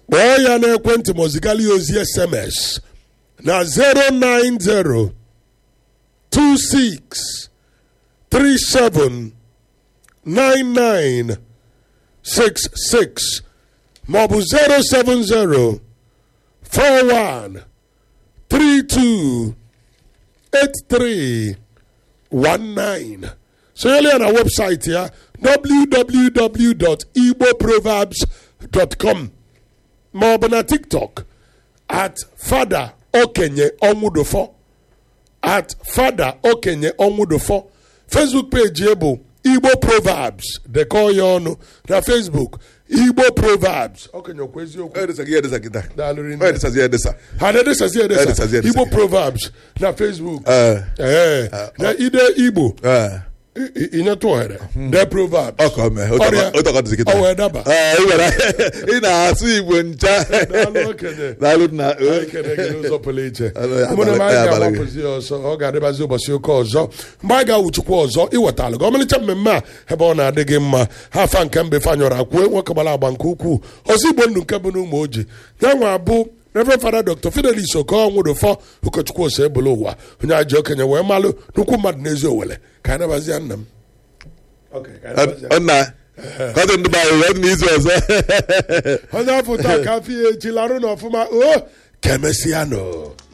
kpọọ ya n'ekwentị ma ozigala ya ozi SMS na 090 26 37 99 66 maọbụ 070 41 32 83 19. Sonyela ya na webụsaịtị ya www.igboproverbs.com maọbụ na TikTok @Fada Okenye Onwudufo @Fada Okenye Onwudufo. Facebook page ya bụ Igbo Proverbs, dekọọ ya ọnụ na Facebook Igbo Proverbs. Okenye okwu eziokwu. Ha na-edesazi edesa Igbo Proverbs na Facebook. Na ide Igbo inyetụ ohere de Proverbs. Ọwee daba. Ị na-asụ Igbo ncha. Daalụ na ụzọ pụrụ iche. Ụmụnne m anyị ga-agbapụzi ọzọ, ọ ga-adịbazi ụbọchị ụka ọzọ mgbe anyị ga-awụchukwu ọzọ iwetalụ gị ọmalịcha mmemme a ebe ọ na-adị gị mma. Ha afa nke mbe fanyọrọ akwue nwoke gbara agba nke ukwuu ọzọ Igbo ndụ nke bụ n'ụmụ oji ya nwa bụ Reverend Father Dr. Fidelis Okonwudufo ụkọchukwu ose ebule ụwa onye aji okenye wee malụ nnukwu mmadụ n'ezi Owele ka anyị nabazia nna m n'izu ọzọ onye afọ taa ka afọ ya echi larụ n'ọfụma o ka emesịa nọ.